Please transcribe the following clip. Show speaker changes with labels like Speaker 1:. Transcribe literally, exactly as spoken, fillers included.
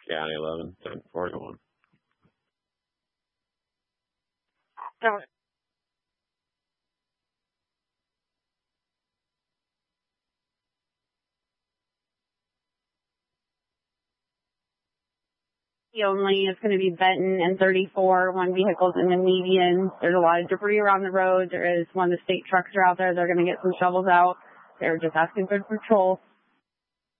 Speaker 1: County eleven, ten forty-one.
Speaker 2: So only it's going to be Benton and thirty-four, one vehicle's in the median. There's a lot of debris around the road. There is one of the state trucks are out there. They're going to get some shovels out. They're just asking for patrol.